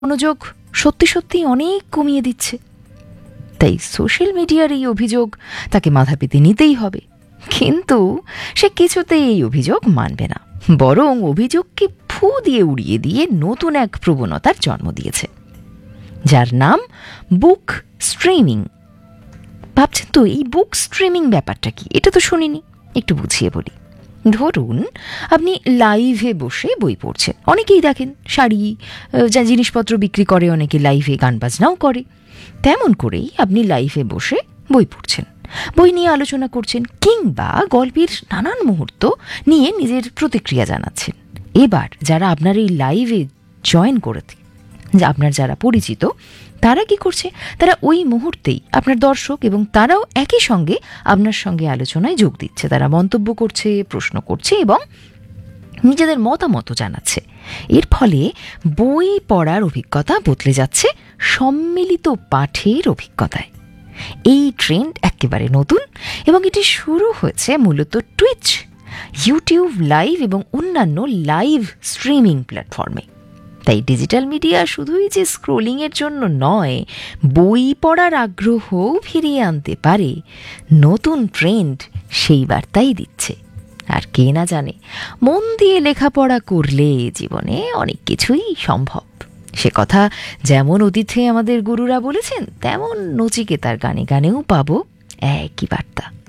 মনোযোগ সত্যি সত্যি অনেক কমিয়ে দিচ্ছে। তাই সোশ্যাল মিডিয়ার এই অভিযোগ তাকে মাথা পেতে নিতেই হবে। কিন্তু সে কিছুতেই এই অভিযোগ মানবে না, বরং অভিযোগকে ফু দিয়ে উড়িয়ে দিয়ে নতুন এক প্রবণতার জন্ম দিয়েছে, যার নাম বুক স্ট্রিমিং। ভাবছেন তো এই বুক স্ট্রিমিং ব্যাপারটা কি? এটা তো শুনিনি, একটু বুঝিয়ে বলি। ধরুন আপনি লাইভে বসে বই পড়ছেন, অনেকেই দেখেন শাড়ি যা জিনিসপত্র বিক্রি করে, অনেকে লাইভে গান বাজনাও করে। তেমন করেই আপনি লাইভে বসে বই পড়ছেন, বই নিয়ে আলোচনা করছেন, কিংবা গল্পের নানান মুহূর্ত নিয়ে নিজের প্রতিক্রিয়া জানাচ্ছেন। এবার যারা আপনার এই লাইভে জয়েন করেছে, আপনার যারা পরিচিত, তারা কি করছে? তারা ওই মুহূর্তেই আপনার দর্শক, এবং তারাও একই সঙ্গে আপনার সঙ্গে আলোচনায় যোগ দিচ্ছে। তারা মন্তব্য করছে, প্রশ্ন করছে এবং নিজেদের মতামত জানাচ্ছে। এর ফলে বই পড়ার অভিজ্ঞতা বদলে যাচ্ছে সম্মিলিত পাঠের অভিজ্ঞতায়। এই ট্রেন্ড একেবারে নতুন, এবং এটি শুরু হয়েছে মূলত টুইচ, ইউটিউব লাইভ এবং অন্যান্য লাইভ স্ট্রিমিং প্ল্যাটফর্মে। তাই ডিজিটাল মিডিয়া শুধুই যে স্ক্রোলিংয়ের জন্য নয়, বই পড়ার আগ্রহ ফিরিয়ে আনতে পারে, নতুন ট্রেন্ড সেই বার্তাই দিচ্ছে। আর কে না জানে, মন দিয়ে লেখাপড়া করলে জীবনে অনেক কিছুই সম্ভব। সে কথা যেমন অতীতে আমাদের গুরুরা বলেছেন, তেমন নচিকেতার গানে গানেও পাবো একই বার্তা।